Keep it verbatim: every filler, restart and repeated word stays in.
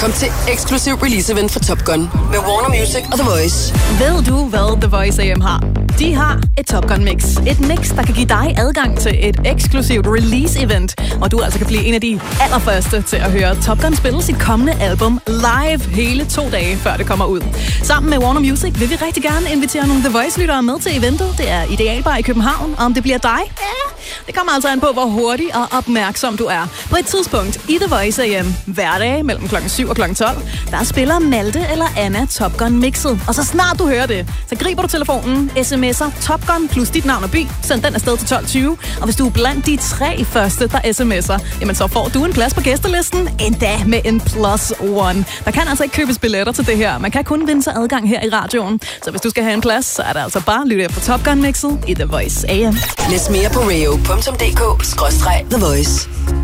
Kom til eksklusiv release-event for Top Gun med Warner Music og The Voice. Ved du, hvad The Voice A M har? De har et Top Gun Mix. Et mix, der kan give dig adgang til et eksklusivt release-event, og du altså kan blive en af de allerførste til at høre Top Gun spille sit kommende album live hele to dage, før det kommer ud. Sammen med Warner Music vil vi rigtig gerne invitere nogle The Voice-lyttere med til eventet. Det er Idealbar i København, og om det bliver dig? Ja, det kommer altså an på, hvor hurtig og opmærksom du er. På et tidspunkt i The Voice A M, hverdag mellem klokken syv og klokken tolv, der spiller Malte eller Anna Top Gun mixet. Og så snart du hører det, så griber du telefonen, sms'er Top Gun plus dit navn og by, send den afsted til tolv tyve. Og hvis du er blandt de tre første, der sms'er, jamen så får du en plads på gæstelisten, endda med en plus one. Der kan altså ikke købes billetter til det her. Man kan kun vinde sig adgang her i radioen. Så hvis du skal have en plads, så er det altså bare at lytte efter Top Gun mixet i The Voice A M. Læs mere på radio punktum d k skråstreg The Voice.